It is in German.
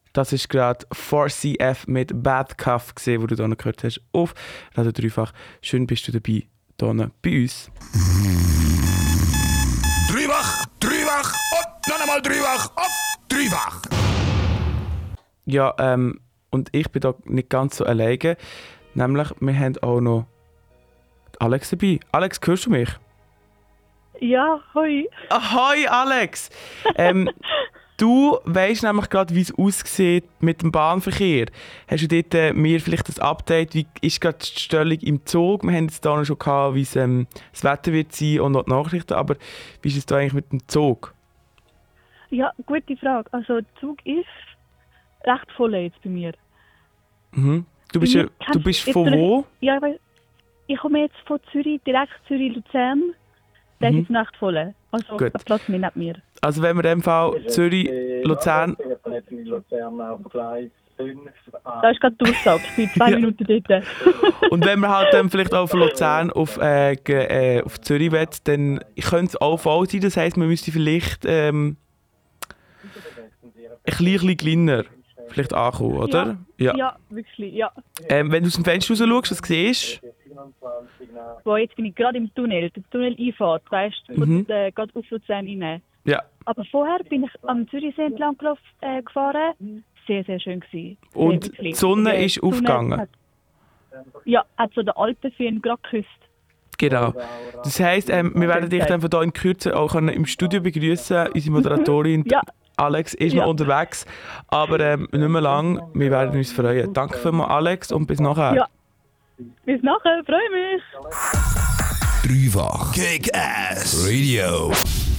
Das ist gerade 4CF mit Bad Cuff gesehen, wo du da noch gehört hast. Auf Radio Dreifach. Schön bist du dabei, hier bei uns. Dreifach und noch einmal Dreifach auf Dreifach. Ja, und ich bin da nicht ganz so alleine. Nämlich, wir haben auch noch Alex dabei. Alex, hörst du mich? Ja, hoi. Ahoi, Alex! Du weisst nämlich gerade, wie es aussieht mit dem Bahnverkehr. Hast du dort mir vielleicht ein Update? Wie ist gerade die Stellung im Zug? Wir haben jetzt da noch schon gehabt, wie es das Wetter wird sein und noch die Nachrichten. Aber wie ist es da eigentlich mit dem Zug? Ja, gute Frage. Also, der Zug ist recht voll jetzt bei mir. Mhm. Du bist von wo? Ja, ich komme jetzt von Zürich, direkt Zürich-Luzern. Der ist jetzt nicht voll. Also, Gut. ein Platz mehr neben mir. Also wenn wir in dem Fall Zürich, Luzern... Da ist gerade die Durchsage. Ich bin 2 Minuten dort. Und wenn man halt dann vielleicht auch von Luzern auf Zürich will, dann könnte es auch voll sein. Das heisst, man müsste vielleicht ein bisschen kleiner vielleicht ankommen, oder? Ja, wirklich, ja. Wenn du aus dem Fenster raus schaust, was siehst du? Boah, jetzt bin ich gerade im Tunnel. Der Tunnel Einfahrt, weißt du, gerade auf Luzern rein. Ja. Aber vorher bin ich am Zürichsee entlang gefahren. Sehr, sehr schön gewesen. Und die Sonne ist aufgegangen? Hat so den Alpenföhn gerade geküsst. Genau. Das heisst, wir werden dich dann von hier in Kürze auch im Studio begrüßen. Unsere Moderatorin Alex ist noch unterwegs, aber nicht mehr lang. Wir werden uns freuen. Danke vielmals, Alex, und bis nachher. Ja. Bis nachher, freue mich. Dreifach Kick-Ass Radio.